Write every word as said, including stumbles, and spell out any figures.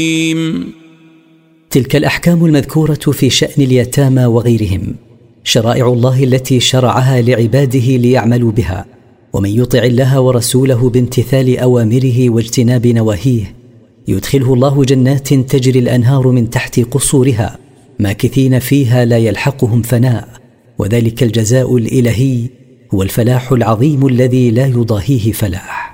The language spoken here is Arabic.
تلك الأحكام المذكورة في شأن اليتامى وغيرهم شرائع الله التي شرعها لعباده ليعملوا بها، ومن يطع الله ورسوله بامتثال أوامره واجتناب نواهيه يدخله الله جنات تجري الأنهار من تحت قصورها ماكثين فيها لا يلحقهم فناء، وذلك الجزاء الإلهي هو الفلاح العظيم الذي لا يضاهيه فلاح.